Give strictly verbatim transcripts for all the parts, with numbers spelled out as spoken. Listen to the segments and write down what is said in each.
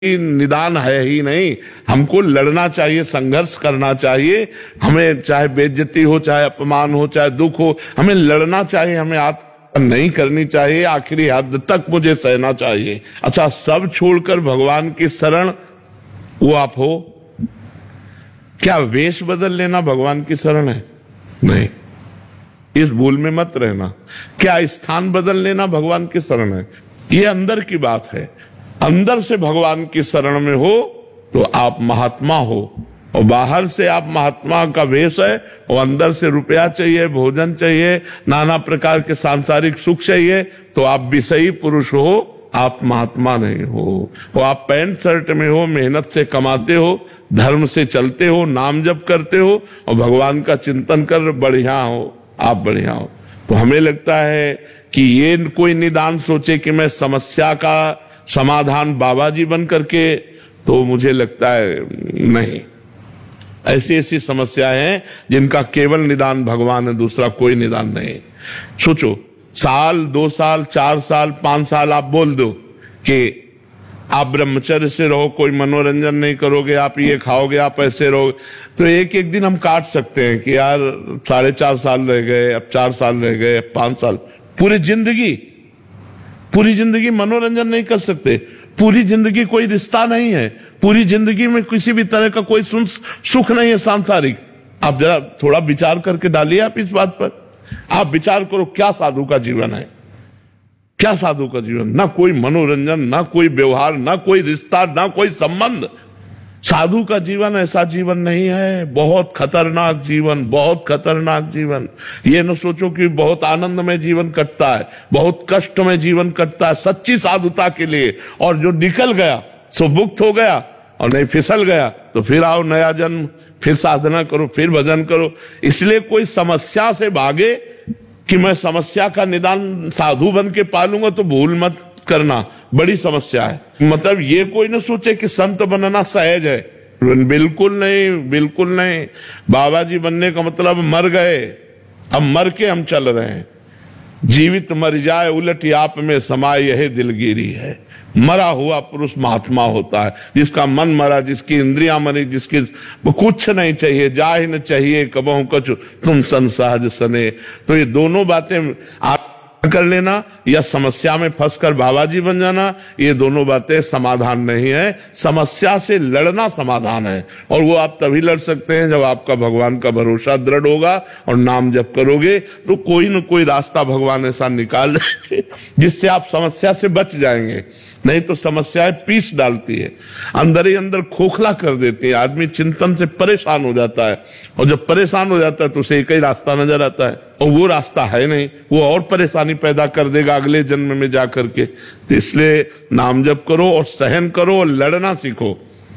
निदान है ही नहीं। हमको लड़ना चाहिए, संघर्ष करना चाहिए। हमें चाहे बेइज्जती हो, चाहे अपमान हो, चाहे दुख हो, हमें लड़ना चाहिए। हमें आत्म नहीं करनी चाहिए, आखिरी हद तक मुझे सहना चाहिए। अच्छा, सब छोड़कर भगवान की शरण वो आप हो। क्या वेश बदल लेना भगवान की शरण है? नहीं, इस भूल में मत रहना। क्या स्थान बदल लेना भगवान की शरण है? ये अंदर की बात है। अंदर से भगवान की शरण में हो तो आप महात्मा हो, और बाहर से आप महात्मा का वेश है और अंदर से रुपया चाहिए, भोजन चाहिए, नाना प्रकार के सांसारिक सुख चाहिए, तो आप विषयी पुरुष हो, आप महात्मा नहीं हो। वो आप पैंट शर्ट में हो, मेहनत से कमाते हो, धर्म से चलते हो, नाम जप करते हो और भगवान का चिंतन कर बढ़िया हो, आप बढ़िया हो। तो हमें लगता है कि ये कोई निदान सोचे कि मैं समस्या का समाधान बाबा जी बन करके, तो मुझे लगता है नहीं। ऐसी ऐसी समस्या है जिनका केवल निदान भगवान है, दूसरा कोई निदान नहीं। सोचो, साल दो साल चार साल पांच साल आप बोल दो कि आप ब्रह्मचर्य से रहो, कोई मनोरंजन नहीं करोगे, आप ये खाओगे, आप ऐसे रहोगे, तो एक एक दिन हम काट सकते हैं कि यार साढ़े चार साल रह गए, अब चार साल रह गए, अब पांच साल। पूरी जिंदगी पूरी जिंदगी मनोरंजन नहीं कर सकते। पूरी जिंदगी कोई रिश्ता नहीं है। पूरी जिंदगी में किसी भी तरह का कोई सुख नहीं है सांसारिक। आप जरा थोड़ा विचार करके डालिए आप इस बात पर। आप विचार करो, क्या साधु का जीवन है? क्या साधु का जीवन? ना कोई मनोरंजन, ना कोई व्यवहार, ना कोई रिश्ता, ना कोई संबंध। साधु का जीवन ऐसा जीवन नहीं है। बहुत खतरनाक जीवन, बहुत खतरनाक जीवन। ये न सोचो कि बहुत आनंद में जीवन कटता है, बहुत कष्ट में जीवन कटता है सच्ची साधुता के लिए। और जो निकल गया सो मुक्त हो गया, और नहीं फिसल गया तो फिर आओ नया जन्म, फिर साधना करो, फिर भजन करो। इसलिए कोई समस्या से भागे कि मैं समस्या का निदान साधु बन के पालूंगा, तो भूल मत करना, बड़ी समस्या है। मतलब ये कोई ना सोचे कि संत बनना सहज है, बिल्कुल नहीं, बिल्कुल नहीं। बाबा जी बनने का मतलब मर गए, अब मर के हम चल रहे हैं। जीवित मर जाए उलट आप में समाये यही दिलगिरी है। मरा हुआ पुरुष महात्मा होता है, जिसका मन मरा, जिसकी इंद्रियां मरी, जिसकी कुछ नहीं चाहिए, जाहि न चाहिए कबहु कछु तुम सन सहज सने। तो ये दोनों बातें आप कर लेना या समस्या में फंसकर बाबा जी बन जाना, ये दोनों बातें समाधान नहीं है। समस्या से लड़ना समाधान है, और वो आप तभी लड़ सकते हैं जब आपका भगवान का भरोसा दृढ़ होगा और नाम जप करोगे, तो कोई न कोई रास्ता भगवान ऐसा निकाल देंगे जिससे आप समस्या से बच जाएंगे। नहीं तो समस्याएं पीस डालती है, अंदर ही अंदर खोखला कर देती है। आदमी चिंतन से परेशान हो जाता है, और जब परेशान हो जाता है तो उसे एक ही रास्ता नजर आता है, और वो रास्ता है नहीं, वो और परेशानी पैदा कर देगा अगले जन्म में जा करके। तो इसलिए नाम जप करो और सहन करो और लड़ना सीखो।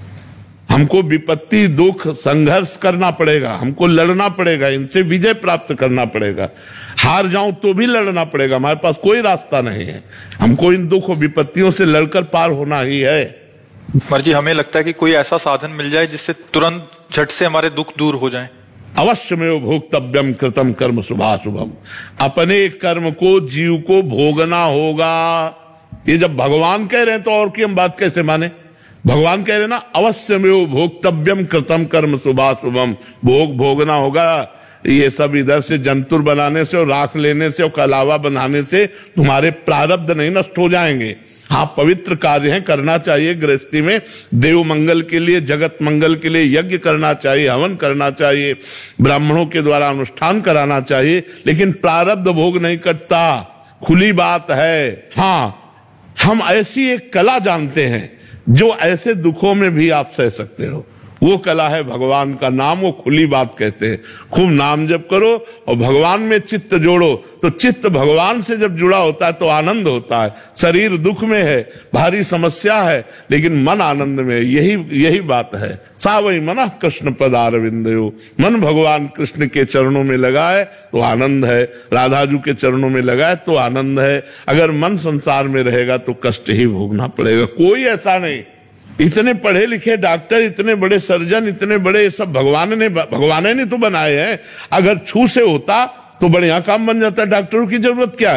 हमको विपत्ति, दुख, संघर्ष करना पड़ेगा, हमको लड़ना पड़ेगा, इनसे विजय प्राप्त करना पड़ेगा। हार जाऊं तो भी लड़ना पड़ेगा, हमारे पास कोई रास्ता नहीं है। हमको इन दुख और विपत्तियों से लड़कर पार होना ही है। मर्जी, हमें लगता है कि कोई ऐसा साधन मिल जाए जिससे तुरंत झट से हमारे दुख दूर हो जाएं। अवश्य में भोक्तव्यम कृतम कर्म शुभाशुभम। अपने कर्म को जीव को भोगना होगा। ये जब भगवान कह रहे हैं तो और की हम बात कैसे माने? भगवान कह रहे हैं ना, अवश्य में भोक्तव्यम कृतम कर्म शुभाशुभम। भोग भोगना होगा। ये सब इधर से जंतुर बनाने से और राख लेने से और कलावा बनाने से तुम्हारे प्रारब्ध नहीं नष्ट हो जाएंगे। हाँ, पवित्र कार्य है, करना चाहिए। गृहस्थी में देव मंगल के लिए, जगत मंगल के लिए यज्ञ करना चाहिए, हवन करना चाहिए, ब्राह्मणों के द्वारा अनुष्ठान कराना चाहिए, लेकिन प्रारब्ध भोग नहीं कटता। खुली बात है। हाँ, हम ऐसी एक कला जानते हैं जो ऐसे दुखों में भी आप सह सकते हो। वो कला है भगवान का नाम, वो खुली बात कहते हैं। खूब नाम जप करो और भगवान में चित्त जोड़ो, तो चित्त भगवान से जब जुड़ा होता है तो आनंद होता है। शरीर दुख में है, भारी समस्या है, लेकिन मन आनंद में है। यही यही बात है। सा वही मन कृष्ण पदारविंदयो। मन भगवान कृष्ण के चरणों में लगा है तो आनंद है, राधा जी के चरणों में लगा है तो आनंद है। अगर मन संसार में रहेगा तो कष्ट ही भोगना पड़ेगा। कोई ऐसा नहीं, इतने पढ़े लिखे डॉक्टर, इतने बड़े सर्जन, इतने बड़े सब भगवान ने भगवान ने तो बनाए हैं। अगर छू से होता तो बढ़िया काम बन जाता। डॉक्टरों की जरूरत क्या है?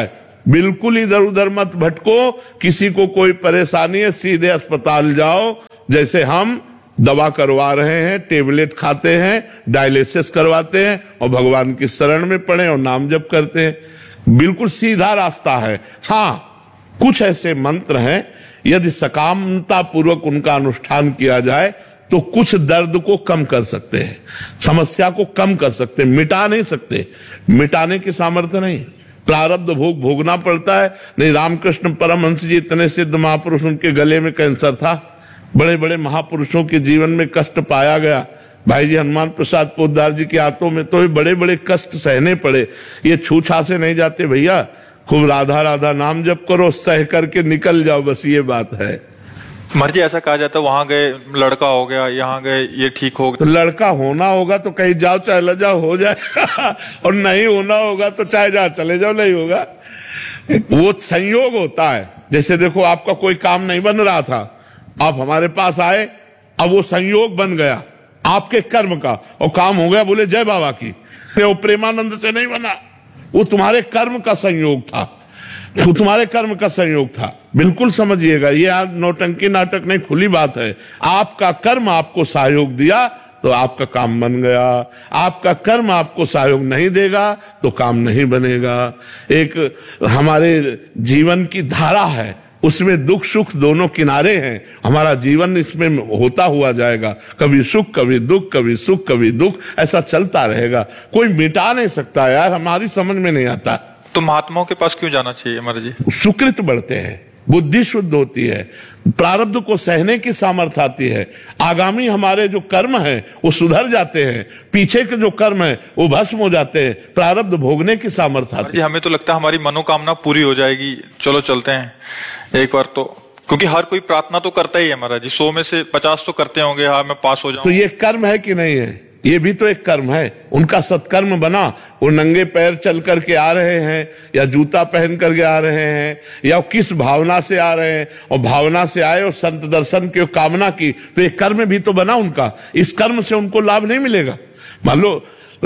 बिल्कुल इधर उधर मत भटको। किसी को कोई परेशानी है सीधे अस्पताल जाओ, जैसे हम दवा करवा रहे हैं, टेबलेट खाते हैं, डायलिसिस करवाते हैं और भगवान की शरण में पड़े और नाम जप करते हैं। बिल्कुल सीधा रास्ता है। हाँ, कुछ ऐसे मंत्र हैं, यदि सकामता पूर्वक उनका अनुष्ठान किया जाए तो कुछ दर्द को कम कर सकते हैं, समस्या को कम कर सकते हैं, मिटा नहीं सकते, मिटाने की सामर्थ्य नहीं। प्रारब्ध भोग भोगना पड़ता है। नहीं, रामकृष्ण परमहंस जी इतने सिद्ध महापुरुष, उनके गले में कैंसर था। बड़े बड़े महापुरुषों के जीवन में कष्ट पाया गया। भाई जी हनुमान प्रसाद पोद्दार जी के हाथों में तो बड़े बड़े कष्ट सहने पड़े। ये छूछा से नहीं जाते भैया। खूब राधा राधा नाम जप करो, सह करके निकल जाओ, बस ये बात है। महाराज जी ऐसा कहा जाता है वहां गए लड़का हो गया, यहाँ गए ये ठीक हो गया। तो लड़का होना होगा तो कहीं जाओ चाहे ल जाओ हो जाएगा और नहीं होना होगा तो चाहे जहाँ चले जाओ नहीं होगा। वो संयोग होता है। जैसे देखो आपका कोई काम नहीं बन रहा था, आप हमारे पास आए, अब वो संयोग बन गया आपके कर्म का और काम हो गया। बोले जय बाबा की। वो प्रेमानंद से नहीं बना, वो तुम्हारे कर्म का संयोग था, वो तुम्हारे कर्म का संयोग था। बिल्कुल समझिएगा, ये आज नौटंकी नाटक नहीं, खुली बात है। आपका कर्म आपको सहयोग दिया तो आपका काम बन गया, आपका कर्म आपको सहयोग नहीं देगा तो काम नहीं बनेगा। एक हमारे जीवन की धारा है, उसमें दुख सुख दोनों किनारे हैं। हमारा जीवन इसमें होता हुआ जाएगा, कभी सुख कभी दुख, कभी सुख कभी दुख, ऐसा चलता रहेगा। कोई मिटा नहीं सकता यार, हमारी समझ में नहीं आता। तो महात्माओं के पास क्यों जाना चाहिए महाराज जी? सुकृत बढ़ते हैं, बुद्धि शुद्ध होती है, प्रारब्ध को सहने की सामर्थ्य आती है, आगामी हमारे जो कर्म हैं वो सुधर जाते हैं, पीछे के जो कर्म हैं वो भस्म हो जाते हैं, प्रारब्ध भोगने की सामर्थ्य आती है। हमें तो लगता है हमारी मनोकामना पूरी हो जाएगी, चलो चलते हैं एक बार तो, क्योंकि हर कोई प्रार्थना तो करता ही है महाराज जी, सौ में से पचास तो करते होंगे हाँ मैं पास हो जाऊं। तो ये कर्म है कि नहीं है? ये भी तो एक कर्म है। उनका सत्कर्म बना, वो नंगे पैर चल करके आ रहे हैं या जूता पहन करके आ रहे हैं या किस भावना से आ रहे हैं, और भावना से आए और संत दर्शन की कामना की, तो एक कर्म भी तो बना उनका। इस कर्म से उनको लाभ नहीं मिलेगा। मान लो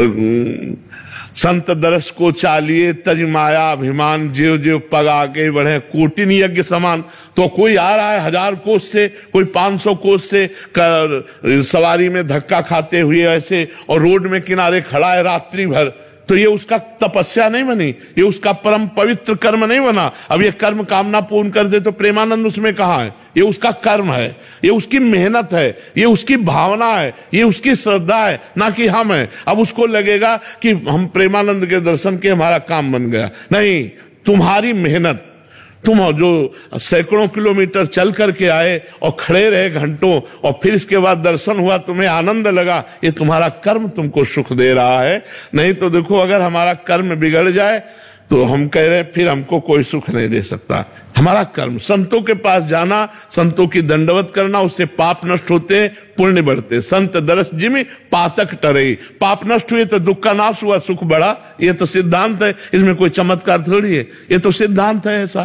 संत दर्श को चालिए तज माया अभिमान, जीव जीव पग आगे बढ़े कोटिन यज्ञ समान। तो कोई आ रहा है हजार कोस से, कोई पांच सौ कोस से कर, सवारी में धक्का खाते हुए ऐसे, और रोड में किनारे खड़ा है रात्रि भर, तो ये उसका तपस्या नहीं बनी, ये उसका परम पवित्र कर्म नहीं बना। अब ये कर्म कामना पूर्ण कर दे तो प्रेमानंद उसमें कहाँ है? ये उसका कर्म है, ये उसकी मेहनत है, ये उसकी भावना है, ये उसकी श्रद्धा है, ना कि हम है। अब उसको लगेगा कि हम प्रेमानंद के दर्शन के हमारा काम बन गया। नहीं, तुम्हारी मेहनत, तुम जो सैकड़ों किलोमीटर चल करके आए और खड़े रहे घंटों और फिर इसके बाद दर्शन हुआ, तुम्हें आनंद लगा, ये तुम्हारा कर्म तुमको सुख दे रहा है। नहीं तो देखो अगर हमारा कर्म बिगड़ जाए तो हम कह रहे फिर हमको कोई सुख नहीं दे सकता। हमारा कर्म, संतों के पास जाना, संतों की दंडवत करना, उससे पाप नष्ट होते हैं, पुण्य बढ़ते। संत दरस जिमि पातक टरे, पाप नष्ट हुए तो दुख का नाश हुआ, सुख बढ़ा। ये तो सिद्धांत है, इसमें कोई चमत्कार थोड़ी है, ये तो सिद्धांत है ऐसा।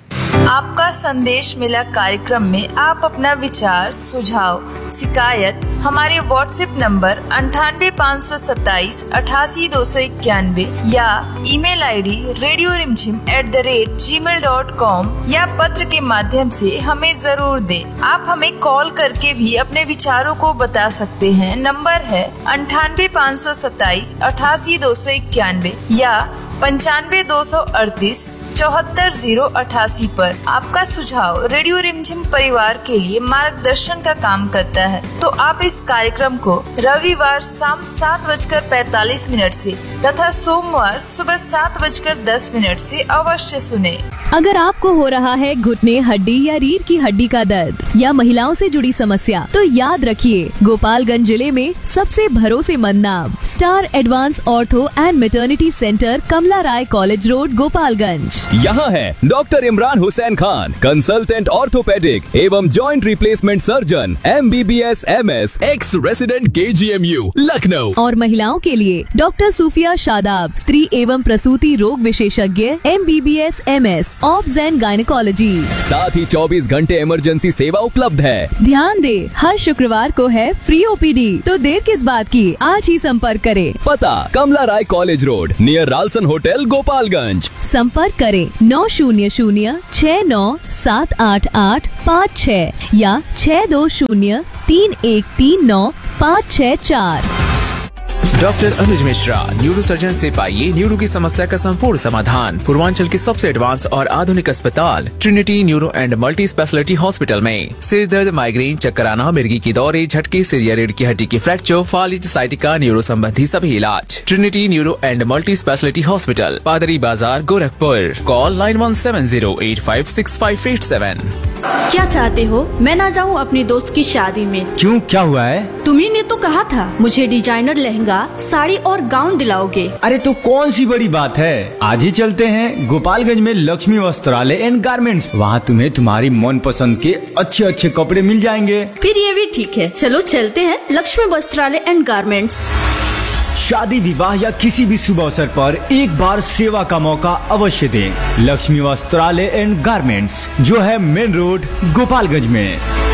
आपका संदेश मिला कार्यक्रम में आप अपना विचार, सुझाव, शिकायत हमारे व्हाट्सएप नंबर अंठानवे पाँच सौ सत्ताईस अठासी दो सौ इक्यानवे या ईमेल आईडी रेडियो रिमझिम at the rate ji mail dot com या पत्र के माध्यम से हमें जरूर दें। आप हमें कॉल करके भी अपने विचारों को बता सकते हैं। नंबर है अंठानवे पाँच सौ सत्ताईस अठासी दो सौ इक्यानवे या पंचानवे दो सौ अड़तीस चौहत्तर जीरो अठासी पर। आपका सुझाव रेडियो रिमझिम परिवार के लिए मार्गदर्शन का काम करता है, तो आप इस कार्यक्रम को रविवार शाम सात बजकर पैतालीस मिनट से तथा सोमवार सुबह सात बजकर दस मिनट से अवश्य सुने। अगर आपको हो रहा है घुटने, हड्डी या रीढ़ की हड्डी का दर्द या महिलाओं से जुड़ी समस्या, तो याद रखिए गोपालगंज जिले में सबसे भरोसेमंद नाम star advance ortho and maternity centre, Kamala Rai college road, Gopalganj. यहाँ है doctor Imran Hussain Khan, consultant orthopaedic एवं joint replacement surgeon, M B B S M S, x resident के जी एम यू लखनऊ। और महिलाओं के लिए डॉक्टर सूफिया शादाब, स्त्री एवं प्रसूति रोग विशेषज्ञ, M B B S M S, obs and gynaecology. साथ ही चौबीस घंटे इमरजेंसी सेवा उपलब्ध है। ध्यान दे, हर शुक्रवार को है फ्री ओ पी डी, तो देर किस बात की, आज ही संपर्क करें। पता कमला राय college road near Ralson hotel Gopalganj. संपर्क करें नौ शून्य शून्य छः नौ सात आठ आठ पाँच छः या छः दो शून्य तीन एक तीन नौ पाँच छः चार। डॉक्टर अनुज मिश्रा, न्यूरो सर्जन से पाइए न्यूरो की समस्या का संपूर्ण समाधान पूर्वांचल के सबसे एडवांस और आधुनिक अस्पताल Trinity neuro and multi speciality hospital में। सिर दर्द, माइग्रेन, चक्कर आना, मिर्गी की दौरे, झटके, सिर या रीढ़ की हड्डी की फ्रैक्चर, फालिज, साइटिका, न्यूरो संबंधी सभी इलाज। Trinity neuro and multi speciality hospital, पादरी बाजार, Gorakhpur. Call nine one seven zero eight five six five eight seven. क्या चाहते हो मैं ना जाऊँ अपनी दोस्त की शादी में? क्यों, क्या हुआ है? तुम्ही ने तो कहा था मुझे डिजाइनर लहंगा, साड़ी और गाउन दिलाओगे। अरे तो कौन सी बड़ी बात है, आज ही चलते हैं गोपालगंज में लक्ष्मी वस्त्रालय एंड गारमेंट्स। वहाँ तुम्हें तुम्हारी मन पसंद के अच्छे अच्छे कपड़े मिल जाएंगे। फिर ये भी ठीक है, चलो चलते हैं लक्ष्मी वस्त्रालय एंड गारमेंट्स। शादी, विवाह या किसी भी शुभ अवसर पर एक बार सेवा का मौका अवश्य दें। लक्ष्मी वस्त्रालय एंड गारमेंट्स जो है मेन रोड गोपालगंज में।